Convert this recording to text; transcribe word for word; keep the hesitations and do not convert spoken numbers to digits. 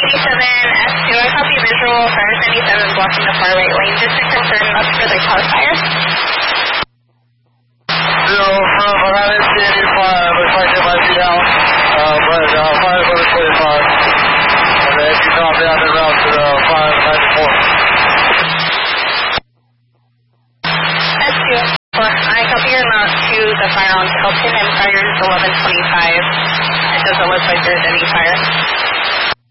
seventy-seven S two, I copy visual fire seventy-seven blocking the far right lane. Just to confirm that's for the car fire. Zero, uh, I didn't see any fire. Looks like it might be out. Uh, but uh, fire for the twenty-five. And then you copy out the route to the fire ninety-four. S two, I copy your route to the fire on Tilton and fire is eleven twenty-five. It doesn't look like there's any fire.